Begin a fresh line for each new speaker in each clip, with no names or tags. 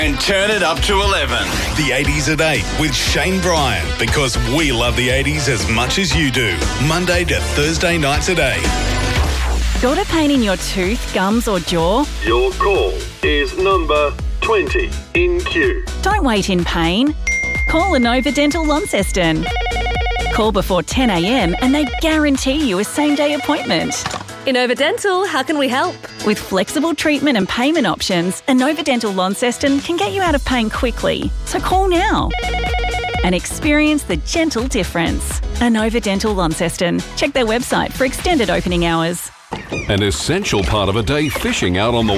and turn it up to 11.
The 80s at 8 with Shane Bryan, because we love the 80s as much as you do. Monday to Thursday nights at 8.
Got a pain in your tooth, gums or jaw?
Your call is number 20 in queue.
Don't wait in pain. Call Inova Dental Launceston. Call before 10 a.m. and they guarantee you a same-day appointment.
Inova Dental, how can we help?
With flexible treatment and payment options, Inova Dental Launceston can get you out of pain quickly. So call now and experience the gentle difference. Inova Dental Launceston. Check their website for extended opening hours.
An essential part of a day fishing out on the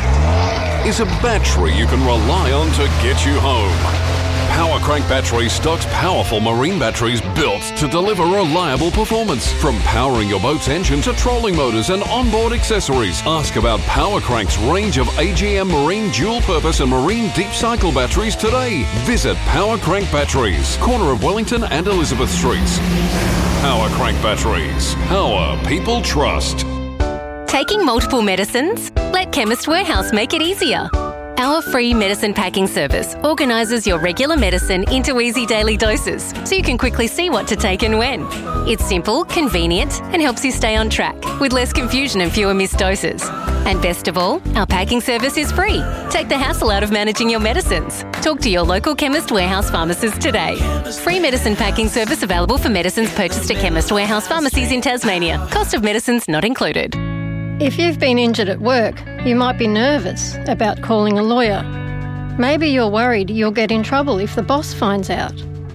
water is a battery you can rely on to get you home. Power Crank Battery stocks powerful marine batteries built to deliver reliable performance. From powering your boat's engine to trolling motors and onboard accessories, ask about Power Crank's range of AGM marine dual-purpose and marine deep cycle batteries today. Visit Power Crank Batteries, corner of Wellington and Elizabeth Streets. Power Crank Batteries. Power people trust.
Taking multiple medicines? Let Chemist Warehouse make it easier. Our free medicine packing service organises your regular medicine into easy daily doses so you can quickly see what to take and when. It's simple, convenient and helps you stay on track with less confusion and fewer missed doses. And best of all, our packing service is free. Take the hassle out of managing your medicines. Talk to your local Chemist Warehouse pharmacist today. Free medicine packing service available for medicines purchased at Chemist Warehouse pharmacies in Tasmania. Cost of medicines not included.
If you've been injured at work, you might be nervous about calling a lawyer. Maybe you're worried you'll get in trouble if the boss finds out.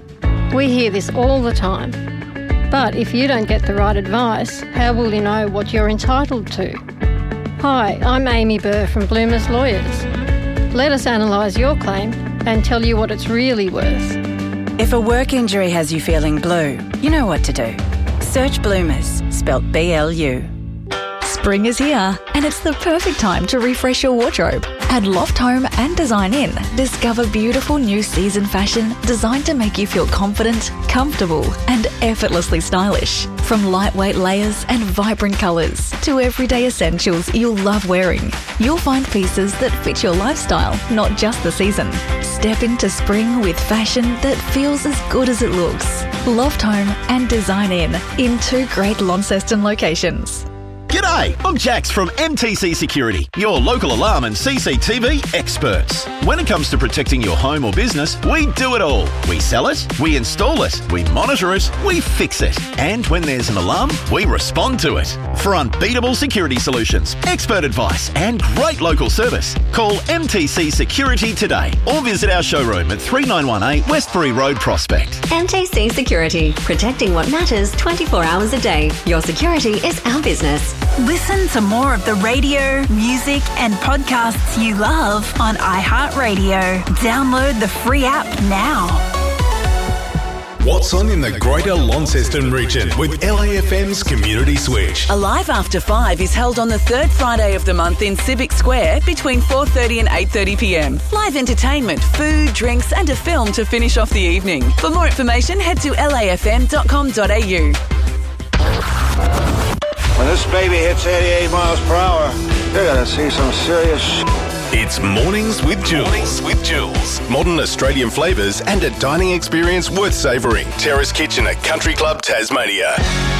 We hear this all the time. But if you don't get the right advice, how will you know what you're entitled to? Hi, I'm Amy Burr from Bloomers Lawyers. Let us analyse your claim and tell you what it's really worth.
If a work injury has you feeling blue, you know what to do. Search Bloomers, spelt B-L-U.
Spring is here, and it's the perfect time to refresh your wardrobe. At Loft Home and Design In, discover beautiful new season fashion designed to make you feel confident, comfortable, and effortlessly stylish. From lightweight layers and vibrant colours to everyday essentials you'll love wearing, you'll find pieces that fit your lifestyle, not just the season. Step into spring with fashion that feels as good as it looks. Loft Home and Design in 2 great Launceston locations.
G'day, I'm Jax from MTC Security, your local alarm and CCTV experts. When it comes to protecting your home or business, we do it all. We sell it, we install it, we monitor it, we fix it. And when there's an alarm, we respond to it. For unbeatable security solutions, expert advice and great local service, call MTC Security today or visit our showroom at 3918 Westbury Road, Prospect.
MTC Security, protecting what matters 24 hours a day. Your security is our business.
Listen to more of the radio, music and podcasts you love on iHeartRadio. Download the free app now.
What's on in the Greater Launceston region with LAFM's Community Switch?
Alive After 5 is held on the third Friday of the month in Civic Square between 4:30 and 8:30pm. Live entertainment, food, drinks and a film to finish off the evening. For more information, head to lafm.com.au.
When this baby hits 88 miles per hour, you're going to see some serious
It's Mornings with Jules. Modern Australian flavours and a dining experience worth savouring. Terrace Kitchen at Country Club, Tasmania.